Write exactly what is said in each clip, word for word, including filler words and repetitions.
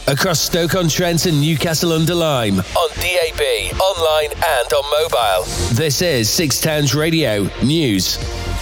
across Stoke-on-Trent and Newcastle-under-Lyme, on D A B, online and on mobile. This is Six Towns Radio News.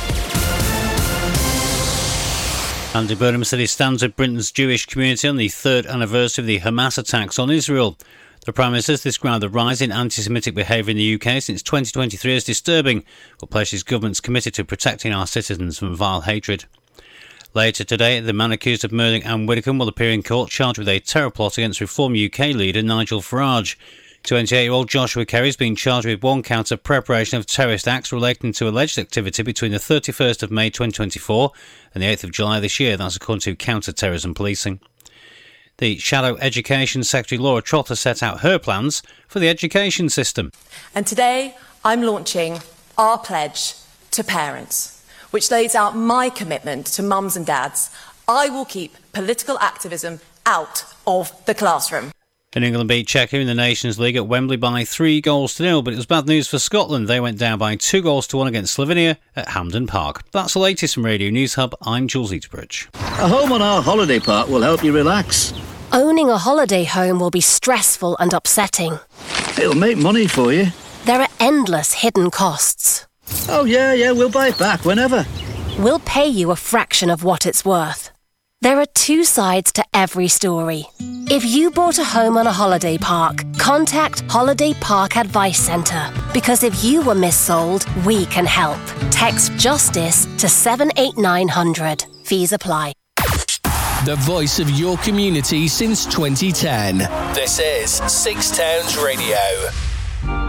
Andy Burnham said he stands with Britain's Jewish community on the third anniversary of the Hamas attacks on Israel. The Prime Minister described the rise in anti-Semitic behaviour in the U K since twenty twenty-three as disturbing, but places government's committed to protecting our citizens from vile hatred. Later today, the man accused of murdering Anne Widdecombe will appear in court charged with a terror plot against Reform U K leader Nigel Farage. twenty-eight-year-old Joshua Kerry has been charged with one count of preparation of terrorist acts relating to alleged activity between the thirty-first of May twenty twenty-four and the eighth of July this year. That's according to counter-terrorism policing. The Shadow Education Secretary Laura Trotter set out her plans for the education system. And today I'm launching our pledge to parents, which lays out my commitment to mums and dads. I will keep political activism out of the classroom. And England beat Czechia in the Nations League at Wembley by three goals to nil, but it was bad news for Scotland. They went down by two goals to one against Slovenia at Hampden Park. That's the latest from Radio News Hub. I'm Jules Eaterbridge. A home on our holiday park will help you relax. Owning a holiday home will be stressful and upsetting. It'll make money for you. There are endless hidden costs. Oh yeah, yeah, we'll buy it back whenever. We'll pay you a fraction of what it's worth. There are two sides to every story. If you bought a home on a holiday park, contact Holiday Park Advice Centre. Because if you were missold, we can help. Text JUSTICE to seven eight nine hundred. Fees apply. The voice of your community since twenty ten. This is Six Towns Radio.